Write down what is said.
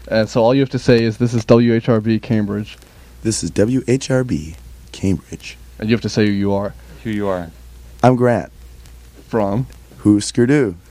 And so all you have to say is, this is WHRB Cambridge. This is WHRB Cambridge. And you have to say who you are. Who you are. I'm Grant. From? Husker Du.